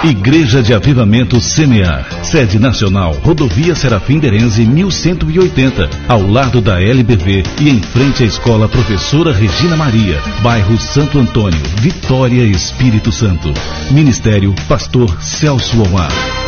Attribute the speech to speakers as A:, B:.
A: Igreja de Avivamento Semear, sede nacional, Rodovia Serafim Derenze 1180, ao lado da LBV e em frente à Escola Professora Regina Maria, bairro Santo Antônio, Vitória, Espírito Santo. Ministério Pastor Celso Omar.